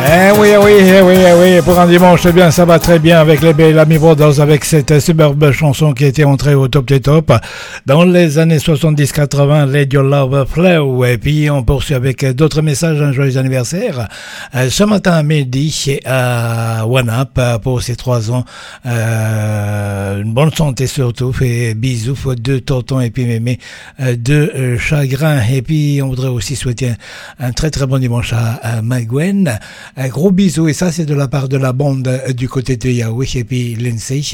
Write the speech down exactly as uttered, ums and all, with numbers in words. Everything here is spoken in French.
Eh oui, eh oui, eh oui, eh oui, pour un dimanche, eh bien, ça va très bien avec les Bellamy Brothers, avec cette superbe chanson qui était entrée au top des tops dans les années soixante-dix quatre-vingts, Let Your Love Flow. Et puis, on poursuit avec d'autres messages, un joyeux anniversaire. Euh, ce matin à midi, à One Up, pour ses trois ans, euh, une bonne santé surtout, et bisous de tonton et puis mémé de chagrin. Et puis, on voudrait aussi souhaiter un, un très très bon dimanche à, à Magwen. Un gros bisou, et ça c'est de la part de la bande du côté de Yahweh et puis Lindsay.